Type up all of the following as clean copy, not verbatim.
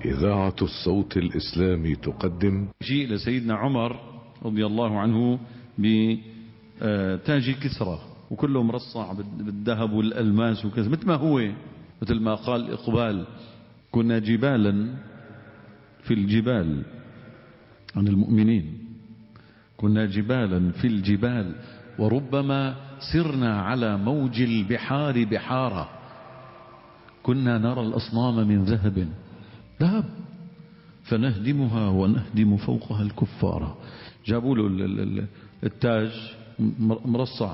إذاعة الصوت الإسلامي تقدم جيء لسيدنا عمر رضي الله عنه بتاج كسرى وكله مرصع بالذهب والألماس وكذا، مثل ما هو، مثل ما قال إقبال: كنا جبالا في الجبال عن المؤمنين، كنا جبالا في الجبال وربما سرنا على موج البحار بحارا، كنا نرى الأصنام من ذهب فنهدمها ونهدم فوقها الكفار. جابوا له التاج مرصع،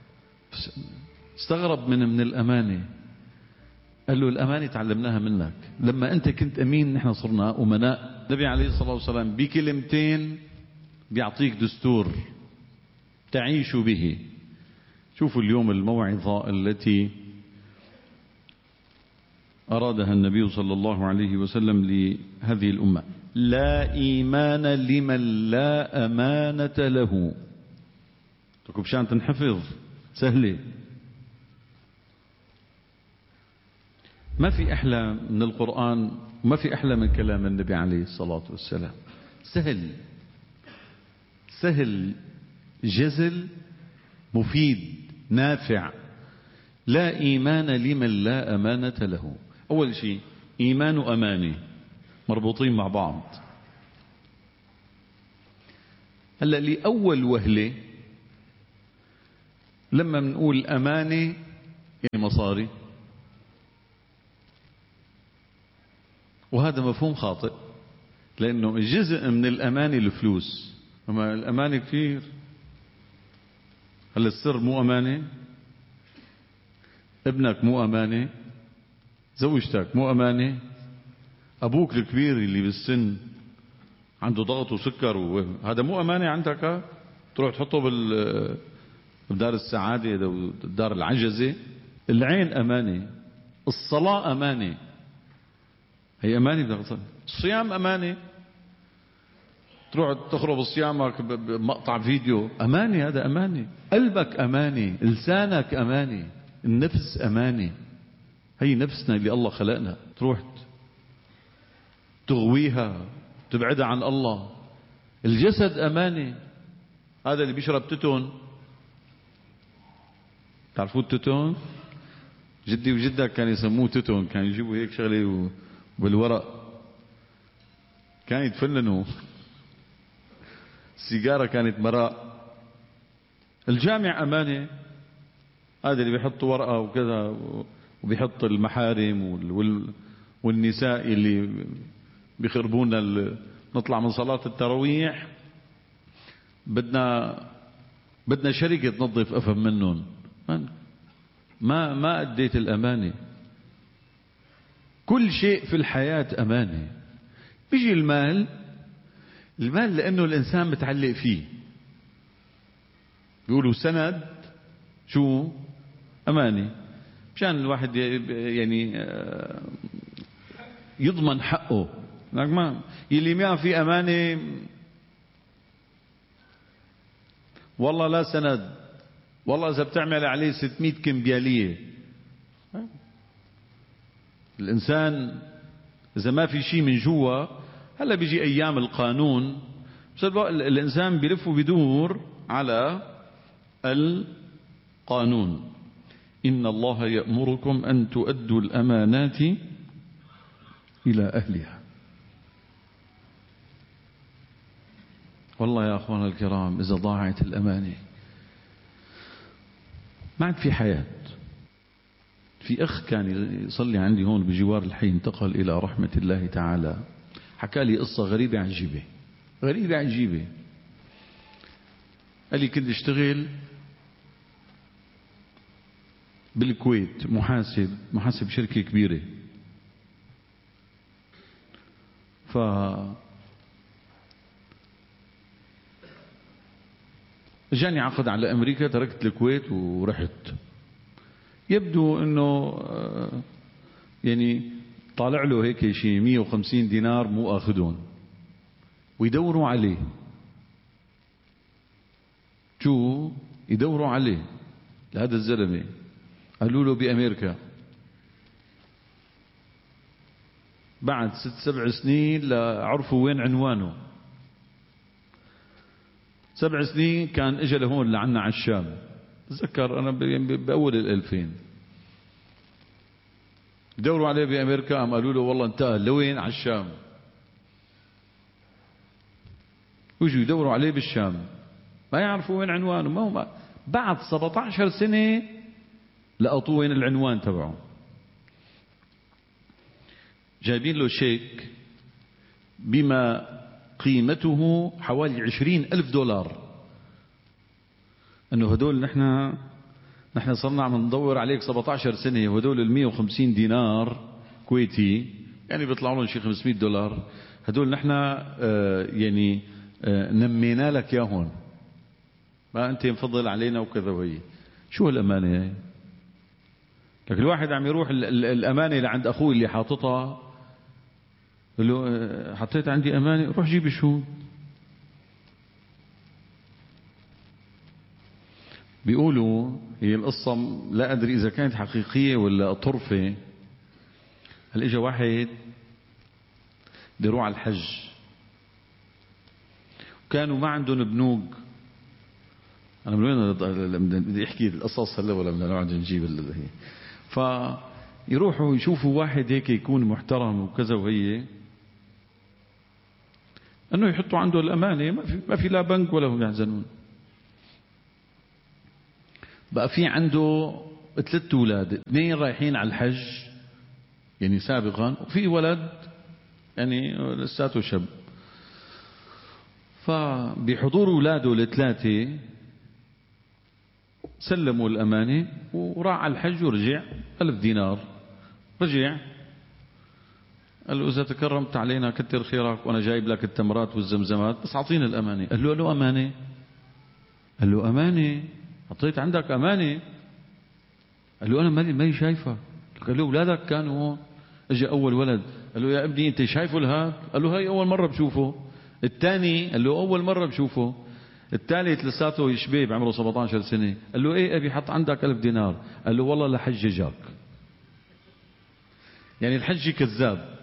استغرب من الأمانة. قال له: الأمانة تعلمناها منك، لما أنت كنت أمين نحن صرنا أمناء. النبي عليه الصلاة والسلام بكلمتين بيعطيك دستور تعيش به. شوفوا اليوم الموعظة التي أرادها النبي صلى الله عليه وسلم لهذه الأمة: لا إيمان لمن لا أمانة له. تكون بشان تنحفظ سهلة، ما في أحلى من القرآن وما في أحلى من كلام النبي عليه الصلاة والسلام. سهل جزل مفيد نافع. لا إيمان لمن لا أمانة له. أول شيء إيمان وأمانة مربوطين مع بعض. هلأ لأول وهلة لما بنقول أمانة يعني مصاري، وهذا مفهوم خاطئ، لأنه الجزء من الأمانة الفلوس، أما الأمانة كثير. هلا السر مو أمانة، ابنك مو أمانة، زوجتك مو أمانة، أبوك الكبير اللي بالسن عنده ضغط وسكر هذا مو أمانة عندك، تروح تحطه بدار السعادة أو دار العجزة. العين أمانة، الصلاة أمانة، هي أمانة. الصيام أمانة، تروح تخرب صيامك بمقطع فيديو، أمانة، هذا أمانة. قلبك أمانة، لسانك أمانة، النفس أمانة، هي نفسنا اللي الله خلقنا، تروح تغويها تبعدها عن الله. الجسد أمانة، هذا اللي بيشرب تتون، تعرفوا التتون؟ جدي وجدك كانوا يسموه تتون، كانوا يجيبوا هيك شغله بالورق كانوا يتفننوا. السيجارة كانت مراء. الجامع أمانة، هذا اللي بيحط ورقة وكذا وبيحط المحارم والنساء اللي بيخربونا. نطلع من صلاة التراويح بدنا شركة تنظف أفهم منهم. ما أديت الأمانة. كل شيء في الحياة أمانة. بيجي المال لأنه الإنسان متعلق فيه، بيقولوا سند شو أمانة، مشان الواحد يعني يضمن حقه. ما يلي ما في أمانة والله لا سند، والله إذا بتعمل عليه 600 كمبيالية. الإنسان إذا ما في شيء من جوا، هلا بيجي أيام القانون، بس الإنسان بيلف وبيدور على القانون. إن الله يأمركم أن تؤدوا الأمانات إلى أهلها. والله يا أخوانا الكرام، إذا ضاعت الأمانة ما عاد في حياة. في أخ كان يصلي عندي هون بجوار الحي، انتقل إلى رحمة الله تعالى، حكى لي قصة غريبة عجيبة. قال لي: كنت اشتغل بالكويت محاسب شركة كبيرة، جاني عقد على أمريكا، تركت الكويت ورحت. يبدو أنه يعني طالع له هيك شيء 150 دينار مو أخذون، ويدوروا عليه. شو يدوروا عليه لهذا الزلمة؟ قالوا له بأمريكا. بعد 6-7 سنين لعرفوا وين عنوانه. 7 سنين كان اجى لهون لعنا على الشام. تذكر انا باول 2000 دوروا عليه بامريكا، قام قالوا له والله انتقل لوين؟ على الشام. ويجوا يدوروا عليه بالشام ما يعرفوا وين عنوانه. ما هو بعد 17 سنة لقطوه وين العنوان تبعه. جايبين له شيك بما قيمته حوالي 20,000 دولار، انه هدول نحن صرنا عم ندور عليك 17 سنة، وهدول 150 دينار كويتي يعني بيطلعوا لهم شي 500 دولار، هدول نحن يعني نمينا لك ياهون، ما انت مفضل علينا وكذا. وهي شو هالامانة هي؟ لكن الواحد عم يروح الامانة اللي عند اخوي اللي حاططها، قال له حطيت عندي امانة، روح جيب الشهود. بيقولوا هي القصة لا ادري اذا كانت حقيقية ولا طرفة. هل اجى واحد بده يروح على الحج، كانوا ما عندهم بنوك. انا من وين بدي احكي القصص هلا ولا بدنا نقعد نجيب هي؟ فيروحوا يشوفوا واحد هيك يكون محترم وكذا، وهي انه يحطوا عنده الامانه، ما في لا بنك ولا هم يحزنون. بقى في عنده 3 اولاد، 2 رايحين على الحج يعني سابقا، وفي ولد يعني لساته شاب. فبحضور اولاده ال3 سلموا الامانه وراح على الحج ورجع 1000 دينار. رجع قال له اذا تكرمت علينا كتر خيرك، وانا جايب لك التمرات والزمزمات، بس اعطيني الامانه. قال له امانه؟ قال له امانه؟ حطيت عندك امانه؟ قال له انا مالي شايفك. قال له اولادك كانوا هون. اجى اول ولد قال له يا ابني انت شايفه الهاد؟ قال له هاي اول مره بشوفه. الثاني قال له اول مره بشوفه. الثالث لساته شبيب عمره 17 سنه. قال له ايه ابي حط عندك 1000 دينار. قال له والله لحججك. يعني الحج كذاب.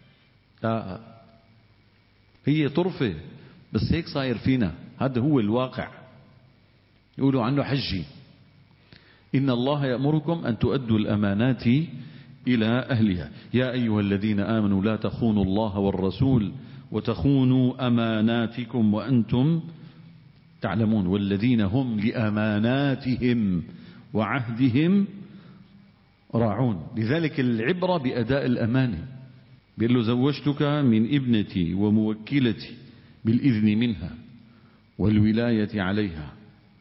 هي طرفه بس هيك صاير فينا، هذا هو الواقع. يقولوا عنه حجي. إن الله يأمركم أن تؤدوا الأمانات إلى أهلها يا أيها الذين آمنوا لا تخونوا الله والرسول وتخونوا أماناتكم وأنتم تعلمون والذين هم لأماناتهم وعهدهم راعون. لذلك العبرة بأداء الأمانة. بيقول له زوجتك من ابنتي وموكلتي بالإذن منها والولاية عليها.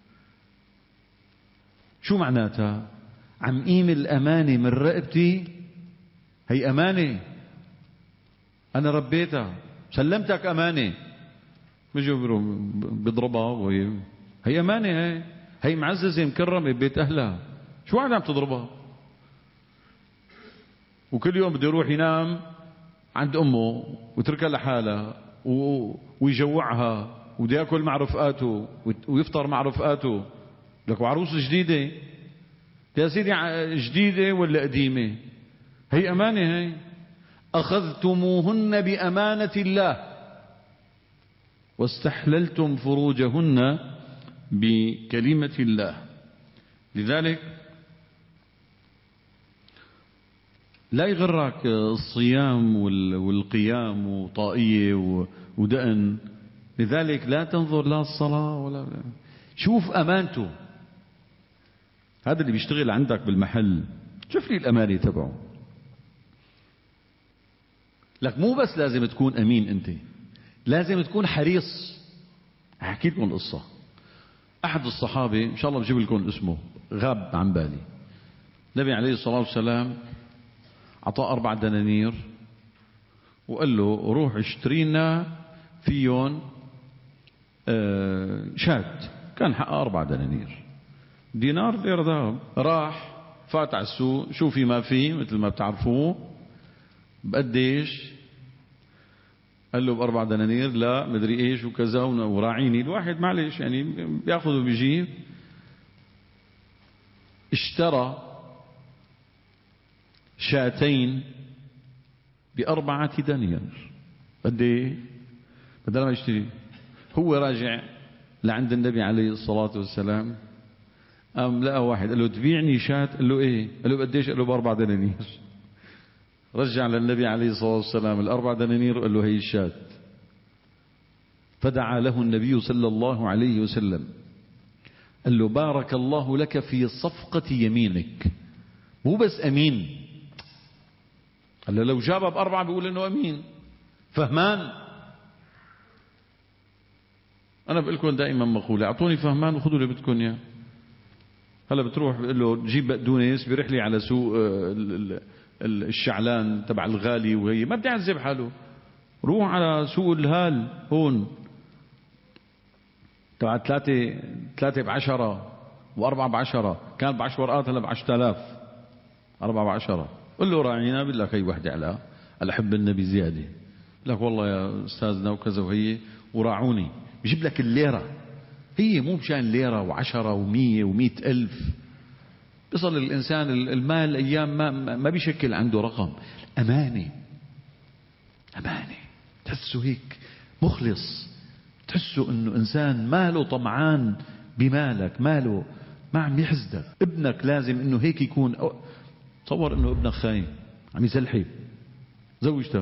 شو معناتها؟ عم قيم الأمانة من رقبتي، هي أمانة أنا ربيتها، سلمتك أمانة. بيجوا بيضربها وهي هي أمانة، هي معززة مكرمة ببيت أهلها، شو قاعد عم تضربها؟ وكل يوم بده يروح ينام عند أمه وتركها لحالها ويجوعها وبده ياكل مع رفقاته ويفطر مع رفقاته. لك وعروس جديدة يا سيدي، جديدة ولا قديمة؟ هي أمانة. هي أخذتموهن بأمانة الله واستحللتم فروجهن بكلمة الله. لذلك لا يغرك الصيام والقيام وطائية ودقن. لذلك لا تنظر لا الصلاة ولا شوف أمانته. هذا اللي بيشتغل عندك بالمحل، شوف لي الأمانة تبعه. لك مو بس لازم تكون أمين، أنت لازم تكون حريص. أحكي لكم القصة. أحد الصحابة إن شاء الله بجيب لكم اسمه، غاب عن بالي. النبي عليه الصلاة والسلام أعطاه 4 دنانير وقال له روح اشتري لنا فيهم شات، كان حقه 4 دنانير، دينار غير ذهب. راح فات على السوق، شو في ما في مثل ما بتعرفوه. بقديش؟ قال له ب4 دنانير. لا مدري ايش وكذا وراعيني. الواحد معلش يعني بياخذ وبيجيب. اشترى 2 ب4 دنانير. قد ايه؟ بدل ما يشتري. هو راجع لعند النبي عليه الصلاة والسلام، قام لقى واحد قال له تبيعني شاة؟ قال له ايه؟ قال له قديش؟ قال له ب4 دنانير. رجع للنبي عليه الصلاة والسلام 4 دنانير، قال له هي الشاة. فدعا له النبي صلى الله عليه وسلم، قال له بارك الله لك في صفقة يمينك. مو بس أمين، قال له لو جابها ب4 بيقول إنه أمين. فهمان. أنا بقول لكم دائما مقولة، أعطوني فهمان وخذوا اللي بدكم إياه. هلا بتروح بقول له جيب بقدونس، بيروح لي على سوق الشعلان تبع الغالي، وهي ما بدي أعذب حاله. روح على سوق الهال هون تبع 3 ب10 و4 ب10، كان ب10 ورقات هلا ب10,000. 4 ب10. قل له راعينا، بقول لك هي وحده على حب النبي زياده. بقول لك والله يا استاذنا وكذا وهي وراعوني، بجيب لك الليره. هي مو مشان ليره و10 و100 و100 ألف. بيصل الإنسان المال أيام ما بيشكل عنده رقم. أمانة. تحسه هيك مخلص، تحسه إنه إنسان ماله طمعان بمالك، ماله ما عم يحسدك. ابنك لازم إنه هيك يكون. تصور إنه ابنك خاين عم يسلحي، زوجتك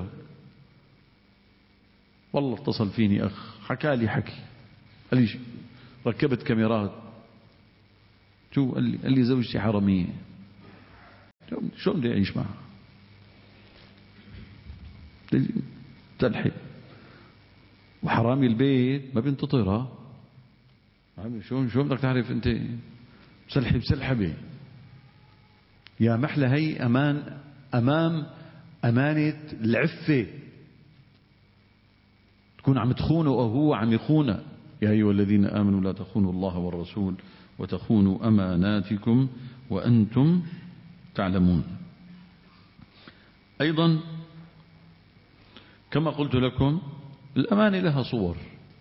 والله اتصل فيني أخ حكى لي قال لي ركبت كاميرات. شو؟ قال لي زوجتي حرامية. شو بدي أعيش معها؟ تلحق وحرامي البيت ما بينتطرها. شو بدك تعرف أنت؟ مسلحبة. يا محلى هي أمام أمانة العفة. تكون عم تخونه أو هو عم يخونه. يا أيها الذين آمنوا لا تخونوا الله والرسول وتخونوا أماناتكم وأنتم تعلمون. أيضا كما قلت لكم الأمانة لها صور.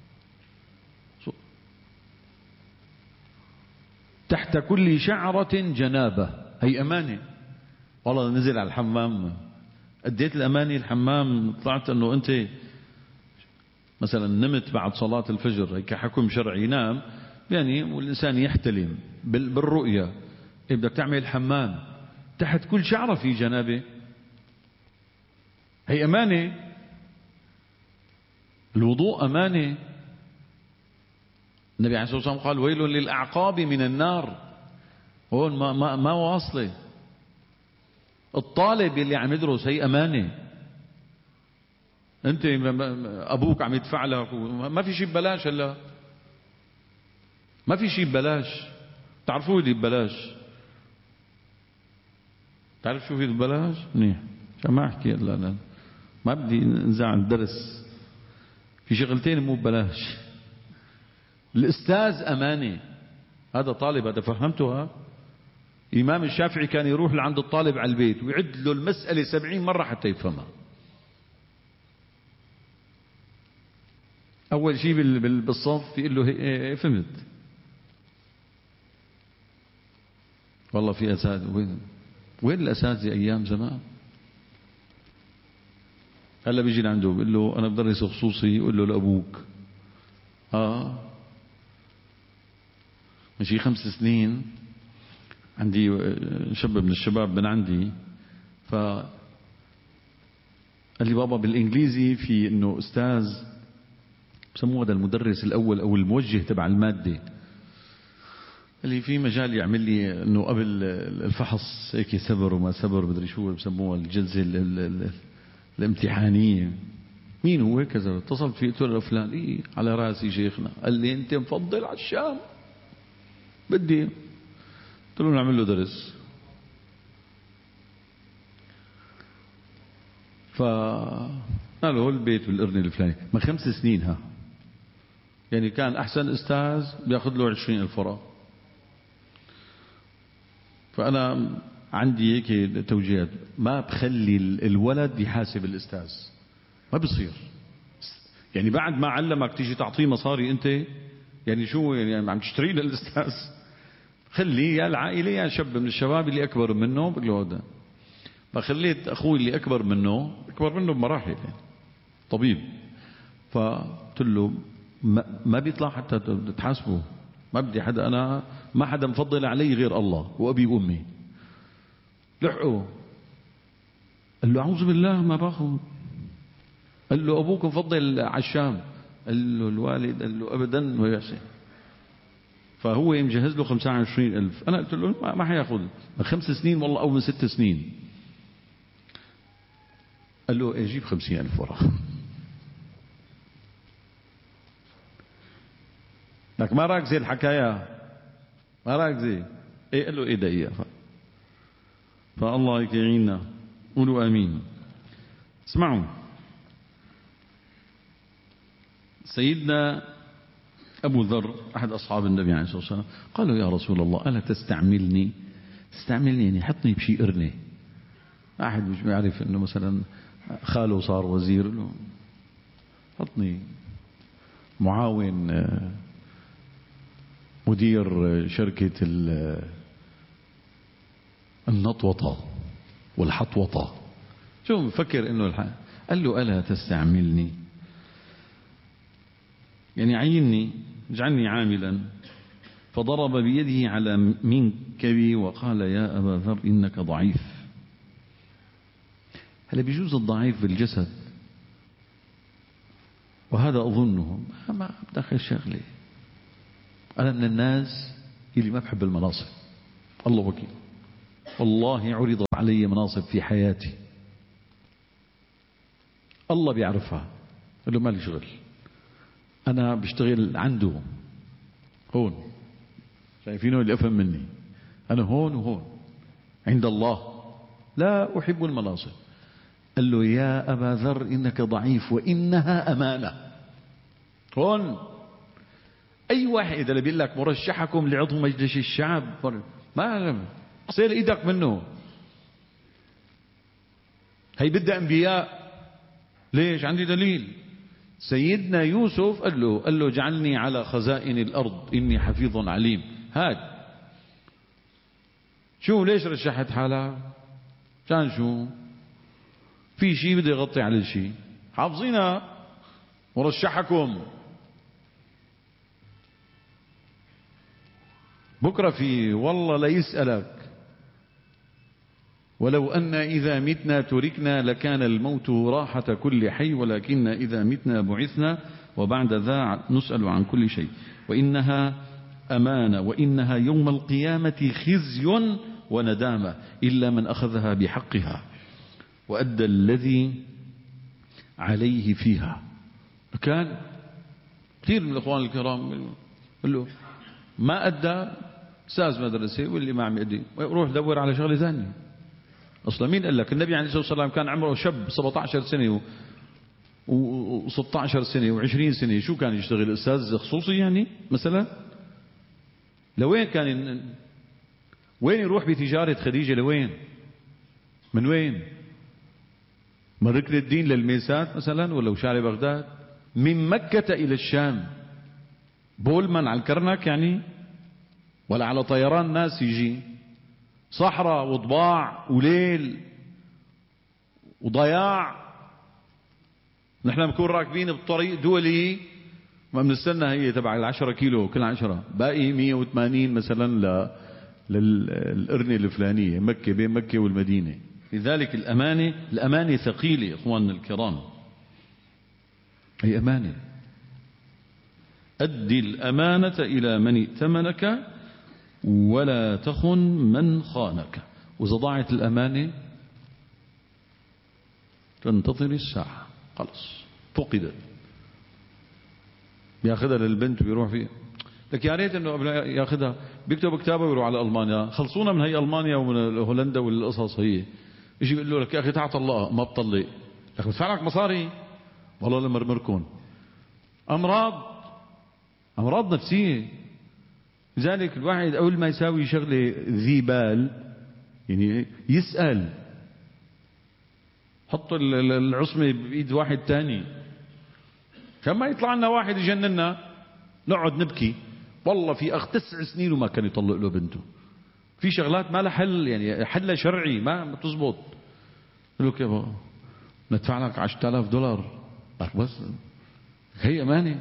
تحت كل شعرة جنابة، هي أمانة. والله نزل على الحمام، أديت الأمانة الحمام، طلعت أنه أنت مثلا نمت بعد صلاة الفجر، هيك حكم شرعي، ينام يعني والإنسان يحتلم بالرؤية، بدك تعمل حمام تحت كل شعرة في جنابه، هي أمانة. الوضوء أمانة. النبي عليه الصلاة والسلام قال ويل للأعقاب من النار. هون ما واصله. الطالب اللي عم يدرس هي أمانة. أنت أبوك عم يدفع لك، ما في شيء ببلاش. هلا ما في شيء ببلاش. تعرفوا اللي ببلاش؟ تعرف شو في ببلاش؟ منيح عشان ما أحكي. لا ما بدي نزع الدرس. في شغلتين مو ببلاش. الأستاذ أمانة. هذا طالب، هذا فهمتها. الإمام الشافعي كان يروح لعند الطالب على البيت ويعد له المسألة 70 مرة حتى يفهمها. أول شيء بالصف يقول له فهمت. والله في أساتذة. وين الأساتذة أيام زمان؟ هلا بيجي لعنده بيقول له أنا بدرس خصوصي، يقول له لأبوك مشي 5 سنين عندي شاب من الشباب من عندي، قال لي بابا بالإنجليزي في إنه أستاذ بسموه هذا المدرس الأول أو الموجه تبع المادة، قال لي في مجال يعمل لي إنه قبل الفحص هيك سبر وما سبر بدري شو بسموها الجلسة الامتحانية. مين هو كذا؟ اتصلت فيه قلت له فلان. على راسي شيخنا. قال لي أنت مفضل على الشام؟ بدي. قلت له نعمل له درس. فقال له البيت بالقرن الفلاني من 5 سنين يعني كان أحسن أستاذ بياخذ له 20,000 ورقة. فأنا عندي هيك توجيهات، ما بخلي الولد يحاسب الأستاذ، ما بصير. يعني بعد ما علمك تيجي تعطيه مصاري أنت؟ يعني شو يعني عم تشتري للأستاذ؟ خليه يا العائلة يا شاب من الشباب اللي أكبر منه بقول له هذا. فخليت أخوي اللي أكبر منه بمراحل يعني طبيب، فقلت له ما بيطلع حتى تحاسبه، ما بدي حدا، أنا ما حدا مفضل علي غير الله وأبي وأمي. لحقه قال له أعوذ بالله ما باخذ. قال له أبوك مفضل على الشام. قال له الوالد، قال له أبدا ويحسن. فهو مجهز له 25,000. أنا قلت له ما حياخذ من 5 سنين والله أو من 6 سنين. قال له اجيب 50,000 وراه. لك ما راكزي الحكاية، ما راكزي. ايه قال له ايه دقيقة. فالله يعيننا، قولوا امين. اسمعوا، سيدنا ابو ذر احد اصحاب النبي عليه الصلاة والسلام قالوا يا رسول الله الا تستعملني يعني حطني بشي قرنة. احد مش بيعرف انه مثلا خاله صار وزير، له حطني معاون مدير شركة النطوطة والحطوطة. شو مفكر انه قال له ألا تستعملني يعني عيني، اجعلني عاملا. فضرب بيده على منكبي وقال يا أبا ذر إنك ضعيف. هل بيجوز الضعيف بالجسد؟ وهذا أظنه ما بدخل شغلي. أنا من الناس اللي ما بحب المناصب، الله وكيل. والله عرض علي مناصب في حياتي الله بيعرفها، قال له ما لي شغل، أنا بشتغل عنده هون، شايفينه اللي أفهم مني، أنا هون وهون عند الله، لا أحب المناصب. قال له يا أبا ذر إنك ضعيف وإنها أمانة. هون أي واحد اللي بيقول لك مرشحكم لعضو مجلس الشعب ما صير إيدك منه، هي بدها أنبياء. ليش؟ عندي دليل. سيدنا يوسف قال له اجعلني على خزائن الأرض إني حفيظ عليم. هاد شو ليش رشحت حالها؟ كان شو في شيء بده يغطي على الشيء، حافظينها مرشحكم. بكرة في والله لا يسألك ولو أن إذا متنا تركنا لكان الموت راحة كل حي ولكن إذا متنا بعثنا وبعد ذا نسأل عن كل شيء وإنها أمانة وإنها يوم القيامة خزي وندامة إلا من أخذها بحقها وأدى الذي عليه فيها. كان كثير من الأخوان الكرام قال له ما أدى أستاذ مدرسة واللي ما عم يأدي روح دور على شغلة ثانية. أصلا مين قال لك؟ النبي عليه الصلاة والسلام كان عمره شاب 17 سنة و16 سنة و20 سنة، شو كان يشتغل؟ أستاذ خصوصي يعني مثلا؟ لوين كان وين يروح بتجارة خديجة؟ لوين؟ من وين؟ من ركن الدين للميسات مثلا ولا وشارع بغداد؟ من مكة إلى الشام بولمان على الكرنك يعني، ولا على طيران ناس يجي؟ صحراء وضباع وليل وضياع. نحن بنكون راكبين بطريق دولي ما بنستنى هي تبع 10 كيلو كل 10، باقي 180 مثلا للقرنة الفلانية مكة، بين مكة والمدينة. لذلك الأمانة ثقيلة إخواننا الكرام، هي أمانة. أدي الأمانة إلى من ائتمنك ولا تخن من خانك. وإذا ضاعت الأمانة تنتظر الساعة، خلص فقدت. بياخذها للبنت ويروح فيها، لك يا ريت انه ياخذها بيكتب كتابه ويروح على المانيا، خلصونا من هي المانيا ومن هولندا والقصص. هي يجي بيقول له لك يا اخي تعال طلقها، ما بطلق. لك بدفع لك مصاري، والله لمرمركم. امراض نفسيه. لذلك الواحد اول ما يساوي شغله ذي بال يعني يسأل، حط العصمة بإيد واحد تاني كما يطلع لنا واحد يجننا نقعد نبكي. والله في أخ 9 سنين وما كان يطلق له بنته. في شغلات ما لها حل يعني، حل شرعي ما تزبط. يقول لك يابا ندفع لك $10,000. بس هي أمانة.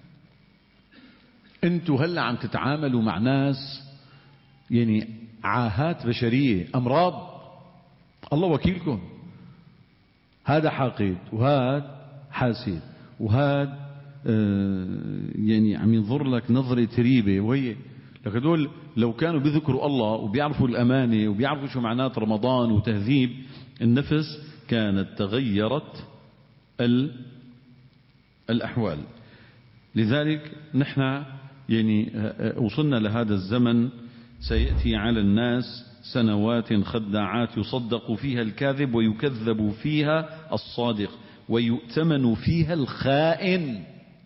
انتوا هلا عم تتعاملوا مع ناس يعني عاهات بشرية، أمراض، الله وكيلكم. هذا حاقد وهذا حاسد وهذا يعني عم ينظر لك نظرة ريبة، وهي لك هدول لو كانوا بيذكروا الله وبيعرفوا الأمانة وبيعرفوا شو معنات رمضان وتهذيب النفس كانت تغيرت الأحوال. لذلك نحن يعني وصلنا لهذا الزمن، سيأتي على الناس سنوات خداعات يصدق فيها الكاذب ويكذب فيها الصادق ويؤتمن فيها الخائن.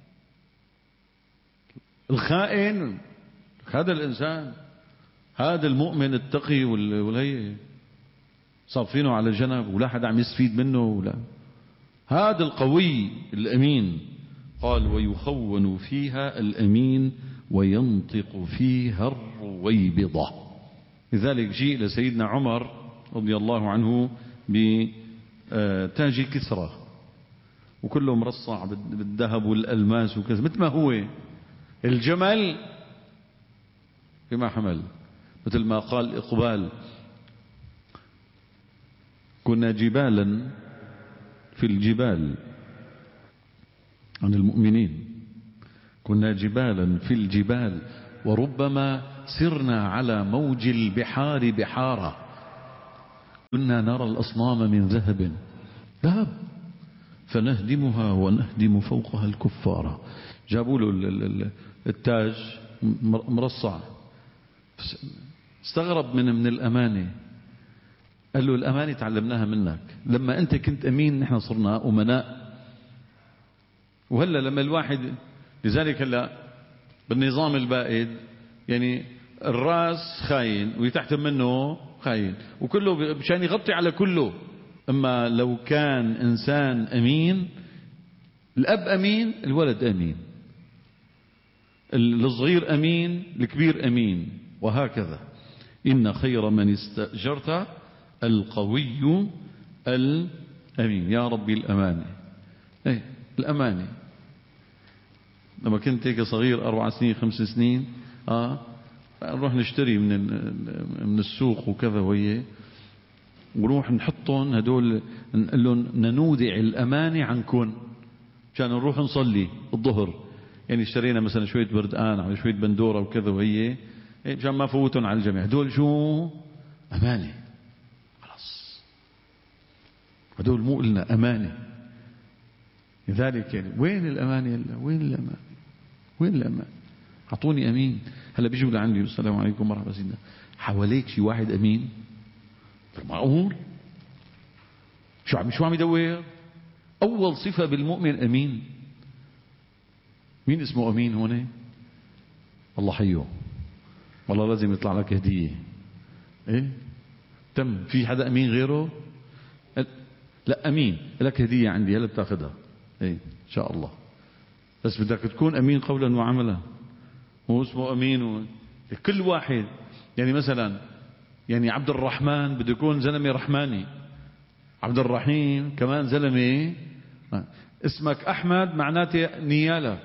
الخائن هذا الإنسان، هذا المؤمن التقي والهي صافينه على جنب ولا حدا عم يستفيد منه، ولا هذا القوي الأمين. قال ويخون فيها الأمين وينطق فيها الرويبضة. لذلك جيء لسيدنا عمر رضي الله عنه بتاج كسرى وكله مرصع بالذهب والألماس وكذا، مثل ما هو الجمل بما حمل، مثل ما قال إقبال كنا جبالا في الجبال عن المؤمنين، كنا جبالا في الجبال وربما سرنا على موج البحار بحارا، كنا نرى الأصنام من ذهب فنهدمها ونهدم فوقها الكفار. جابوا له التاج مرصع، استغرب من الأمانة. قال له الأمانة تعلمناها منك، لما أنت كنت أمين نحن صرنا أمناء. وهلا لما الواحد، لذلك هلا بالنظام البائد يعني الراس خاين ويتحت منه خاين وكله مشان يغطي على كله. اما لو كان انسان امين، الاب امين الولد امين، الصغير امين الكبير امين، وهكذا. ان خير من استأجرت القوي الامين. يا ربي الامانه، ايه الامانه. لما كنت هيك صغير 4 سنين 5 سنين نروح نشتري من السوق وكذا، وهي ونروح نحطهم هدول، نقول لهم نودع الأمانة عنكم عشان نروح نصلي الظهر. يعني اشترينا مثلا شوية بردقان على شوية بندورة وكذا، وهي مشان ما فوتهم على الجميع. هدول شو؟ أمانة. خلاص هدول مو قلنا أمانة. لذلك يعني وين الأمانة؟ وين الأمانة؟ وين الأمان؟ أعطوني أمين. هلا بيجوا لعندي السلام عليكم مرحبا سيدنا، حواليك شي واحد أمين؟ معقول؟ شو عم يدور؟ أول صفة بالمؤمن أمين. مين اسمه أمين هون؟ الله حيه، والله لازم يطلع لك هدية. إيه؟ تم. في حدا أمين غيره؟ لا أمين لك هدية عندي هلا بتاخذها. إيه إن شاء الله، بس بدك تكون أمين قولا وعملا. هو اسمه أمين كل واحد. يعني مثلا يعني عبد الرحمن بده يكون زلمة رحماني، عبد الرحيم كمان زلمة. اسمك أحمد معناته نيالك،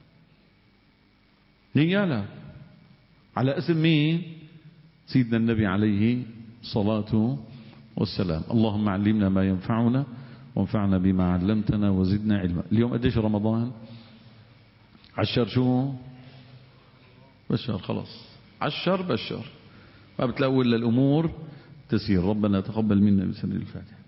نيالك على اسم مين؟ سيدنا النبي عليه الصلاة والسلام. اللهم علمنا ما ينفعنا وانفعنا بما علمتنا وزدنا علما. اليوم قديش رمضان؟ 10 شو؟ بشر. خلاص 10 بشر، ما بتلاقوا إلا الأمور تسير. ربنا تقبل منا بسنة الفاتحة.